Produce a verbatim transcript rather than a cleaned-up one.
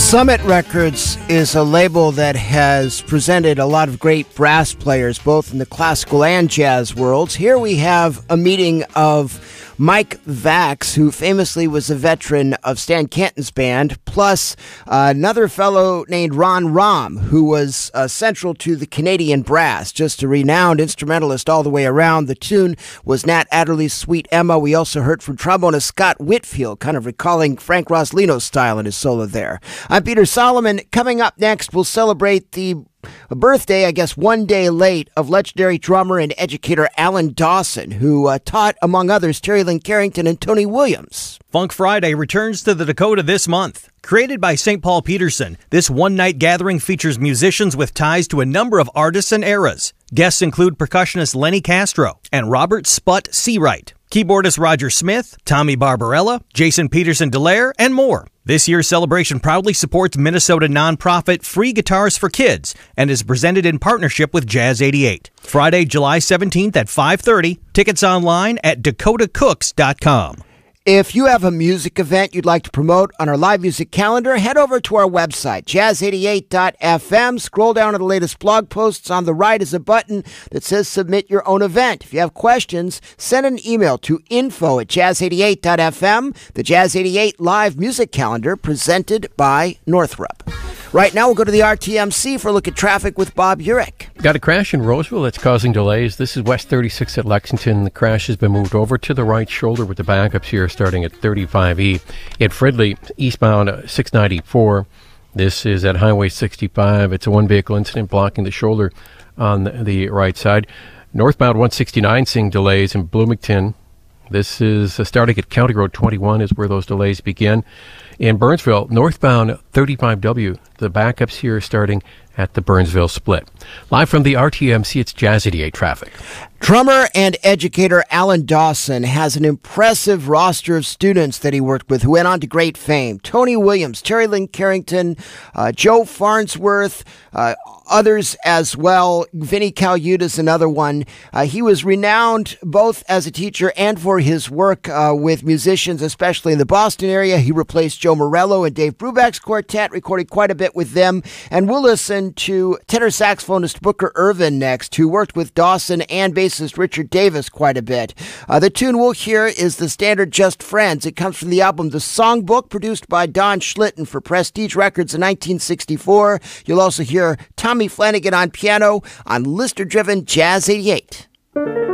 Summit Records is a label that has presented a lot of great brass players, both in the classical and jazz worlds. Here we have a meeting of Mike Vax, who famously was a veteran of Stan Kenton's band, plus uh, another fellow named Ron Rahm, who was uh, central to the Canadian brass, just a renowned instrumentalist all the way around. The tune was Nat Adderley's Sweet Emma. We also heard from trombonist Scott Whitfield, kind of recalling Frank Roslino's style in his solo there. I'm Peter Solomon. Coming up next, we'll celebrate the a birthday, I guess one day late, of legendary drummer and educator Alan Dawson, who uh, taught, among others, Terry Lynn Carrington and Tony Williams. Funk Friday returns to the Dakota this month. Created by Saint Paul Peterson, this one-night gathering features musicians with ties to a number of artists and eras. Guests include percussionist Lenny Castro and Robert Sput Seawright, keyboardist Roger Smith, Tommy Barbarella, Jason Peterson Delaire, and more. This year's celebration proudly supports Minnesota nonprofit Free Guitars for Kids and is presented in partnership with Jazz eighty-eight. Friday, July seventeenth at five thirty. Tickets online at dakota cooks dot com. If you have a music event you'd like to promote on our live music calendar, head over to our website, jazz eighty-eight dot f m. Scroll down to the latest blog posts. On the right is a button that says Submit Your Own Event. If you have questions, send an email to info at jazz eighty-eight dot f m. The Jazz eighty-eight live music calendar presented by Northrop. Right now, we'll go to the R T M C for a look at traffic with Bob Urich. Got a crash in Roseville that's causing delays. This is West thirty-six at Lexington. The crash has been moved over to the right shoulder with the backups here starting at thirty-five E. At Fridley, eastbound uh, six ninety-four. This is at Highway sixty-five. It's a one-vehicle incident blocking the shoulder on the, the right side. Northbound one sixty-nine seeing delays in Bloomington. This is uh, starting at County Road twenty-one is where those delays begin. In Burnsville, northbound thirty-five W, the backups here starting at the Burnsville split. Live from the R T M C, it's Jazz eighty-eight traffic. Drummer and educator Alan Dawson has an impressive roster of students that he worked with who went on to great fame. Tony Williams, Terry Lynn Carrington, uh, Joe Farnsworth, uh, others as well. Vinnie Colaiuta is another one. Uh, he was renowned both as a teacher and for his work uh, with musicians, especially in the Boston area. He replaced Joe Morello and Dave Brubeck's quartet, recorded quite a bit with them. And we'll listen to tenor saxophonist Booker Ervin next, who worked with Dawson and bassist Richard Davis quite a bit. Uh, the tune we'll hear is the standard Just Friends. It comes from the album The Songbook, produced by Don Schlitten for Prestige Records in nineteen sixty-four. You'll also hear Tommy Flanagan on piano on listener-driven Jazz eighty-eight.